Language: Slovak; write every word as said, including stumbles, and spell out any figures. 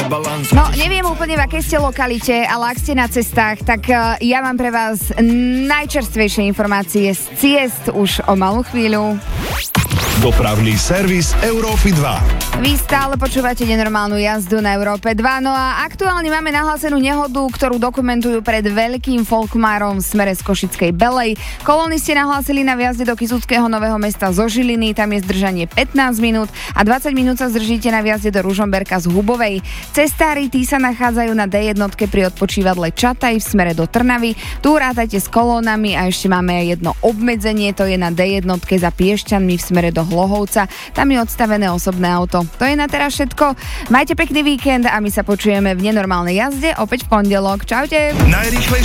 No, neviem úplne, v akej ste lokalite, ale ak ste na cestách, tak uh, ja mám pre vás najčerstvejšie informácie z ciest už o malú chvíľu. Dopravný servis Európy dva. Vy stále počúvate nenormálnu jazdu na Európe dva, no a aktuálne máme nahlásenú nehodu, ktorú dokumentujú pred veľkým folkmárom v smere z Košickej Belej. Kolóny ste nahlásili na vjazde do Kysuckého Nového Mesta zo Žiliny, tam je zdržanie pätnásť minút a dvadsať minút sa zdržíte na vjazde do Ružomberka z Hubovej. Cestári tí sa nachádzajú na dé jedna pri odpočívadle Čataj v smere do Trnavy. Tu rátajte s kolónami a ešte máme aj jedno obmedzenie, to je na dé jedna za Piešťanmi v smere do Hlohovca. Tam je odstavené osobné auto. To je na teraz všetko. Majte pekný víkend a my sa počujeme v nenormálnej jazde opäť v pondelok. Čaute. Najrýchlejšie